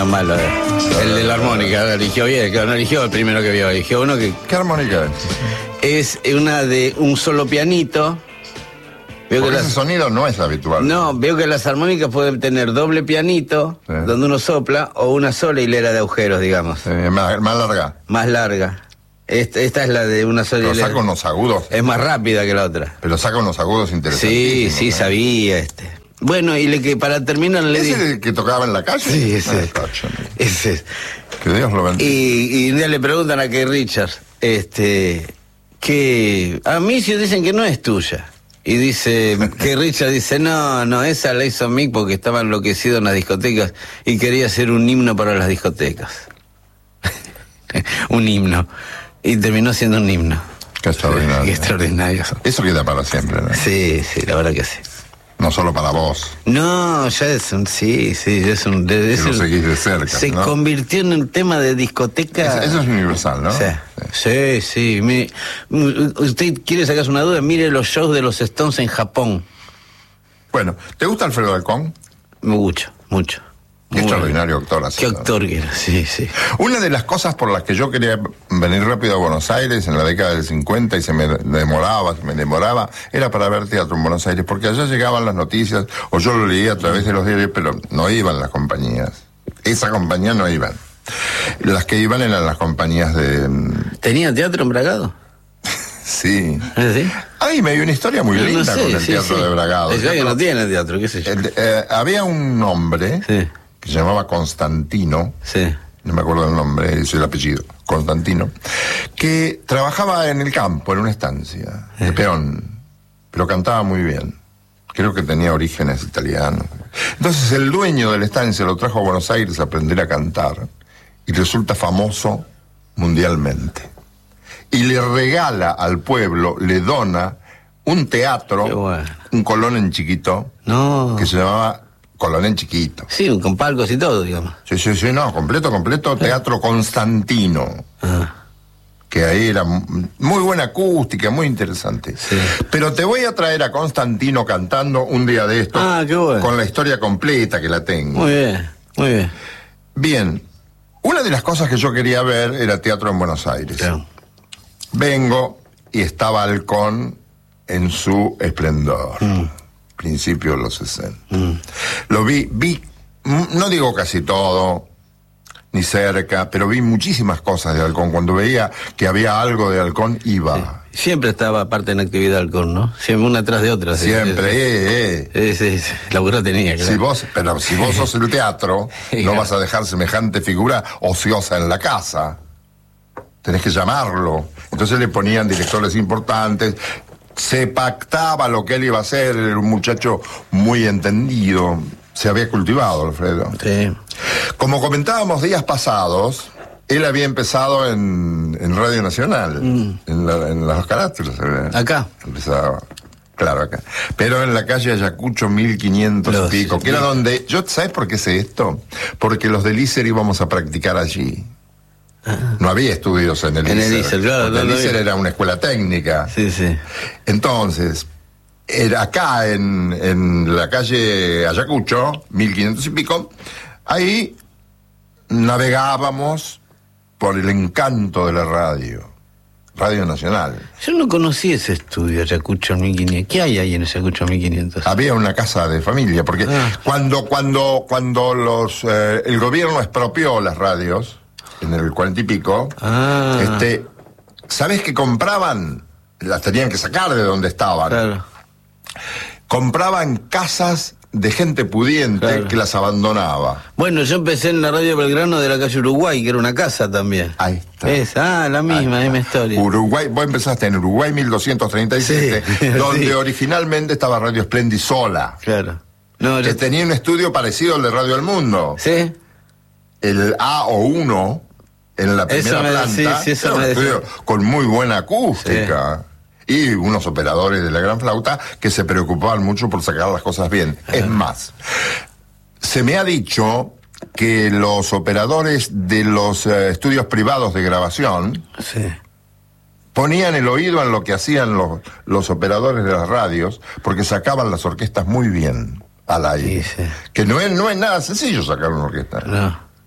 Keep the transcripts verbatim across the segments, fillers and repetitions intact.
era malo. Eh. El de la armónica, eligió bien, que no eligió el primero que vio, eligió uno que... ¿Qué armónica es? Es una de un solo pianito. Veo Porque que ese las... sonido no es habitual. No, veo que las armónicas pueden tener doble pianito, sí, donde uno sopla, o una sola hilera de agujeros, digamos. Sí, más, más larga. Más larga. Esta, esta es la de una sola Pero hilera. saca unos agudos. Es más rápida que la otra. Pero saca unos agudos interesantísimos. Sí, sí, ¿eh? Sabía este. Bueno, y le que para terminar le ¿Ese di... es el que tocaba en la calle? Sí, ese. Ah, ese es. Que Dios lo bendiga. Y, y un día le preguntan a Keith Richards, este, que a mí sí dicen que no es tuya. Y dice, que Richard dice, no, no, esa la hizo Mick porque estaba enloquecido en las discotecas y quería hacer un himno para las discotecas. Un himno. Y terminó siendo un himno. Qué extraordinario. Qué extraordinario. Eso queda para siempre, ¿no? Sí, sí, la verdad que sí. No solo para vos. No, ya es un, sí, sí, es un... De, es que lo un, seguís de cerca, se ¿no? convirtió en un tema de discoteca. Es, eso es universal, ¿no? Sí, sí, sí. sí. Mire, usted quiere sacarse una duda, mire los shows de los Stones en Japón. Bueno, ¿te gusta Alfredo Alcón? Mucho, mucho. Qué extraordinario actor así. Qué actor que era, sí, sí. Una de las cosas por las que yo quería venir rápido a Buenos Aires en la década del cincuenta y se me demoraba, se me demoraba, era para ver teatro en Buenos Aires, porque allá llegaban las noticias, o yo lo leía a través de los diarios, pero no iban las compañías. Esa compañía no iban. Las que iban eran las compañías de... ¿Tenía teatro en Bragado? Sí. ¿Sí? Ay, me dio una historia muy Yo linda no sé, con el sí, teatro sí. de Bragado. Es que no tiene teatro, qué sé yo. El, eh, había un hombre... Sí. que se llamaba Constantino, sí, no me acuerdo el nombre, es el apellido, Constantino, que trabajaba en el campo, en una estancia, de peón, pero cantaba muy bien. Creo que tenía orígenes italianos. Entonces el dueño de la estancia lo trajo a Buenos Aires a aprender a cantar y resulta famoso mundialmente. Y le regala al pueblo, le dona un teatro, bueno. un Colón en chiquito, no. que se llamaba Colón en chiquito. Sí, con palcos y todo, digamos. Sí, sí, sí, no, completo, completo, Teatro Constantino. Ah. Que ahí era muy buena acústica, muy interesante. Sí. Pero te voy a traer a Constantino cantando un día de estos. Ah, qué bueno. Con la historia completa que la tengo. Muy bien, muy bien. Bien, una de las cosas que yo quería ver era teatro en Buenos Aires. Claro. Vengo y estaba Halcón en su esplendor. Mm. Principio de los sesenta. Mm. Lo vi, vi, no digo casi todo, ni cerca, pero vi muchísimas cosas de Halcón. Cuando veía que había algo de Halcón, iba. Sí. Siempre estaba aparte en actividad Halcón, ¿no? Siempre una tras de otra. Siempre, sí, eh, eh. Sí, sí, sí. Laburo tenía, claro. Si vos, pero si vos sos el teatro, sí, no claro. vas a dejar semejante figura ociosa en la casa. Tenés que llamarlo. Entonces le ponían directores importantes. Se pactaba lo que él iba a hacer, era un muchacho muy entendido, se había cultivado, Alfredo. Sí. Como comentábamos días pasados, él había empezado en, en Radio Nacional, mm. en, la, en los caracteres. Acá. Empezaba, claro, acá. Pero en la calle Ayacucho mil quinientos los, y pico, que sí. Era donde, yo, ¿sabes por qué sé esto? Porque los del ISER íbamos a practicar allí. No había estudios en el en ISER. El ISER, claro, no, el ISER era una escuela técnica. Sí, sí. Entonces, era acá en, en la calle Ayacucho, mil quinientos y pico, ahí navegábamos por el encanto de la radio, Radio Nacional. Yo no conocí ese estudio, Ayacucho mil quinientos. ¿Qué hay ahí en Ayacucho mil quinientos? Había una casa de familia, porque ah. cuando, cuando, cuando los, eh, el gobierno expropió las radios, en el cuarenta y pico, ah. este, ¿sabés que compraban? Las tenían que sacar de donde estaban. Claro. Compraban casas de gente pudiente, claro, que las abandonaba. Bueno, yo empecé en la radio Belgrano de la calle Uruguay, que era una casa también. Ahí está. Es, ah, la misma, misma historia. Uruguay, vos empezaste en Uruguay mil doscientos treinta y siete, sí, donde sí. originalmente estaba Radio Splendid sola. Claro. No, que yo... tenía un estudio parecido al de Radio El Mundo. Sí. El A o uno en la primera me, planta, sí, sí, eso era un me estudio con muy buena acústica. Sí. Y unos operadores de la gran flauta que se preocupaban mucho por sacar las cosas bien. Ah. Es más, se me ha dicho que los operadores de los eh, estudios privados de grabación sí. ponían el oído en lo que hacían los, los operadores de las radios, porque sacaban las orquestas muy bien al aire. Sí, sí. Que no es, no es nada sencillo sacar una orquesta. No.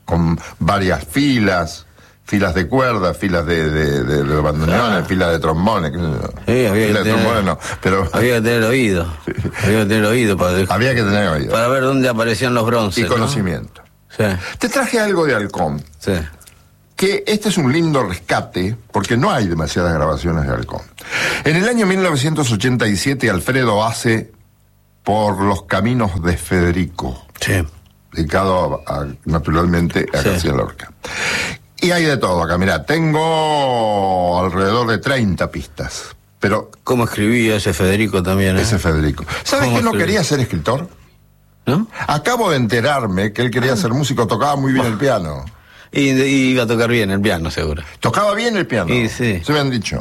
con varias filas, filas de cuerdas, filas de, de, de, de bandoneones, ah. filas de trombones. Sí, había filas que de tener, trombones no, pero... Había que tener oído. Había que tener oído para... Había que tener oído. Para ver dónde aparecían los bronces, y conocimiento. ¿No? Sí. Te traje algo de Halcón. Sí. Que este es un lindo rescate, porque no hay demasiadas grabaciones de Halcón. En el año mil novecientos ochenta y siete, Alfredo hace Por los caminos de Federico. Sí. Dedicado, a, a, naturalmente, a sí. García Lorca. Y hay de todo acá. Mirá, tengo alrededor de treinta pistas. Pero ¿cómo escribía ese Federico también? ¿eh? Ese Federico. ¿Sabes que no quería ser escritor? ¿No? Acabo de enterarme que él quería ser músico, tocaba muy bien el piano. Y, y iba a tocar bien el piano, seguro. Tocaba bien el piano. Y sí. Se me han dicho.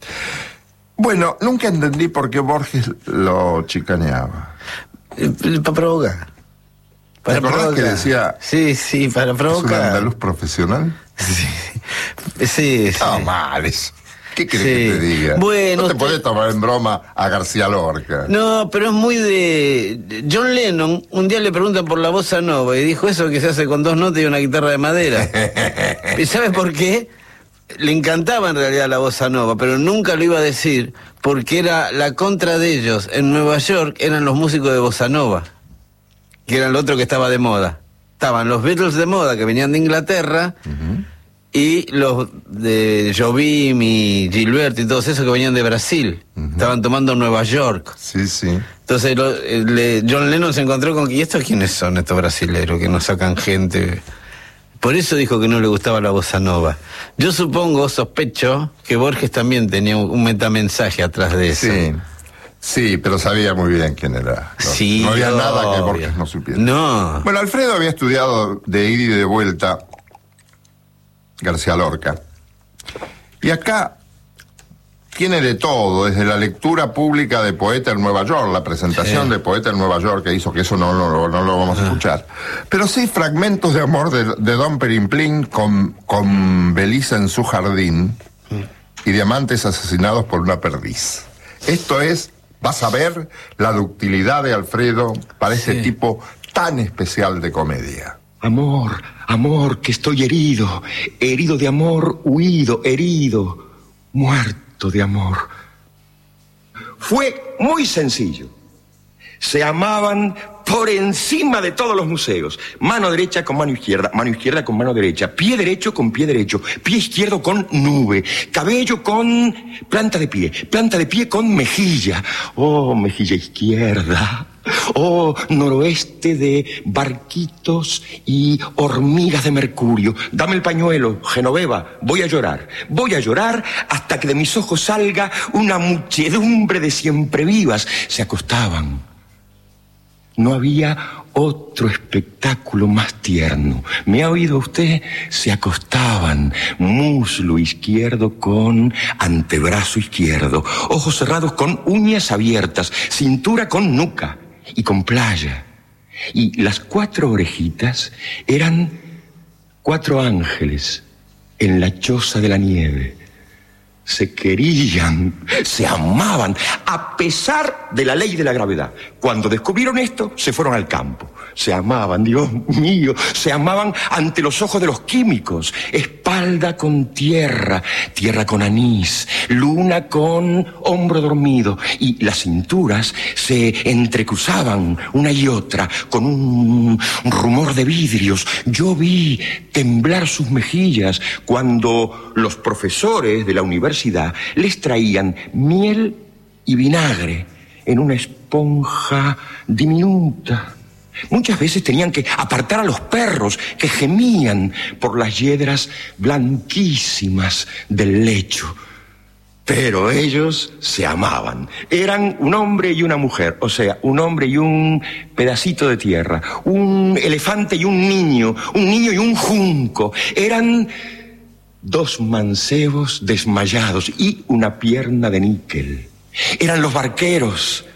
Bueno, nunca entendí por qué Borges lo chicaneaba. Para provocar. ¿Te acordás que decía? Sí, sí, para provocar. ¿Es un andaluz profesional? Sí, sí. Está sí. mal eso. ¿Qué querés sí. que te diga? Bueno, no te usted... podés tomar en broma a García Lorca. No, pero es muy de... John Lennon, un día le preguntan por la bossa nova y dijo eso que se hace con dos notas y una guitarra de madera. ¿Y sabes por qué? Le encantaba en realidad la bossa nova, pero nunca lo iba a decir porque era la contra de ellos. En Nueva York eran los músicos de bossa nova, que eran lo otro que estaba de moda. Estaban los Beatles de moda, que venían de Inglaterra, uh-huh. y los de Jobim y Gilberto y todos esos que venían de Brasil. Uh-huh. Estaban tomando Nueva York. Sí, sí. Entonces lo, le, John Lennon se encontró con que, ¿y estos quiénes son estos brasileros que nos sacan gente? Por eso dijo que no le gustaba la bossa nova. Yo supongo, sospecho, que Borges también tenía un metamensaje atrás de eso. Sí. Sí, pero sabía muy bien quién era. No, sí, no había obvio. nada que Borges no supiera. No. Bueno, Alfredo había estudiado de ida y de vuelta García Lorca. Y acá tiene de todo, desde la lectura pública de Poeta en Nueva York, la presentación sí. de Poeta en Nueva York que hizo, que eso no, no, no lo vamos a escuchar. Pero sí fragmentos de amor de, de Don Perimplín con, con Belisa en su jardín y diamantes asesinados por una perdiz. Esto es... Vas a ver la ductilidad de Alfredo para ese sí. tipo tan especial de comedia. Amor, amor, que estoy herido, herido de amor, huido, herido, muerto de amor. Fue muy sencillo. Se amaban por encima de todos los museos. Mano derecha con mano izquierda, mano izquierda con mano derecha, pie derecho con pie derecho, pie izquierdo con nube, cabello con planta de pie, planta de pie con mejilla. Oh, mejilla izquierda. Oh, noroeste de barquitos y hormigas de mercurio. Dame el pañuelo, Genoveva, voy a llorar. Voy a llorar hasta que de mis ojos salga una muchedumbre de siemprevivas. Se acostaban. No había otro espectáculo más tierno. ¿Me ha oído usted? Se acostaban, muslo izquierdo con antebrazo izquierdo, ojos cerrados con uñas abiertas, cintura con nuca y con playa. Y las cuatro orejitas eran cuatro ángeles en la choza de la nieve. Se querían, se amaban, a pesar de la ley de la gravedad. Cuando descubrieron esto, se fueron al campo. Se amaban, Dios mío, se amaban ante los ojos de los químicos. Espalda con tierra, tierra con anís, luna con hombro dormido. Y las cinturas se entrecruzaban una y otra con un rumor de vidrios. Yo vi temblar sus mejillas cuando los profesores de la universidad les traían miel y vinagre en una esponja diminuta. Muchas veces tenían que apartar a los perros que gemían por las yedras blanquísimas del lecho. Pero ellos se amaban. Eran un hombre y una mujer, o sea, un hombre y un pedacito de tierra, un elefante y un niño, un niño y un junco. Eran dos mancebos desmayados y una pierna de níquel. Eran los barqueros.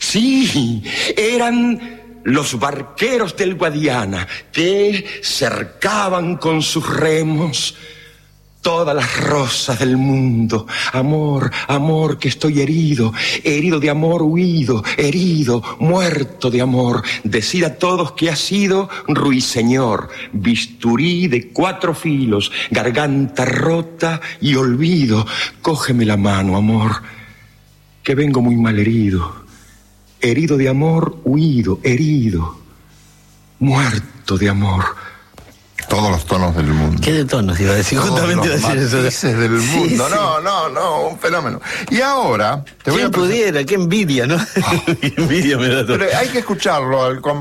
Sí, eran los barqueros del Guadiana que cercaban con sus remos todas las rosas del mundo. Amor, amor, que estoy herido, herido de amor, huido, herido, muerto de amor. Decid a todos que ha sido ruiseñor, bisturí de cuatro filos, garganta rota y olvido. Cógeme la mano, amor, que vengo muy mal herido, herido de amor, huido, herido, muerto de amor. Todos los tonos del mundo. ¿Qué de tonos iba a decir? Todos Justamente los iba a decir eso. matices del Sí, mundo. sí. No, no, no, un fenómeno. Y ahora te voy a ¿Quién presentar- pudiera? Qué envidia, ¿no? Qué envidia me da todo. Pero hay que escucharlo al